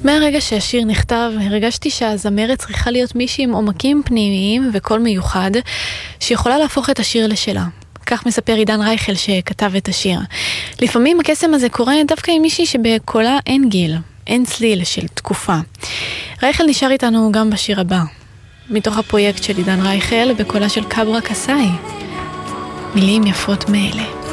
מהרגע שהשיר נכתב, הרגשתי שהזמרת צריכה להיות מישהי עם עומקים פנימיים וקול מיוחד, שיכולה להפוך את השיר לשלה. כך מספר עידן רייכל שכתב את השיר. לפעמים הקסם הזה קורה דווקא עם מישהי שבקולה אין גיל, אין צליל של תקופה. רייכל נשאר איתנו גם בשיר הבא, מתוך הפרויקט של עידן רייכל, בקולה של קברה קסאי. מילים יפות מאלה.